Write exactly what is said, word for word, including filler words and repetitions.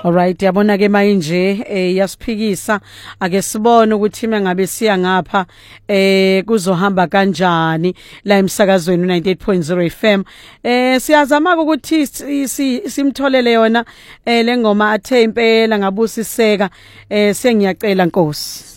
Alright, yabona ke manje eh yasiphikisa ake sibone ukuthi mengabe siya ngapha eh kuzohamba kanjani la emsakazweni ninety-eight point zero F M. Eh siyazama ukuthi simtholele yona eh lengoma athe impela ngabusiseka eh sengiyacela Nkosi.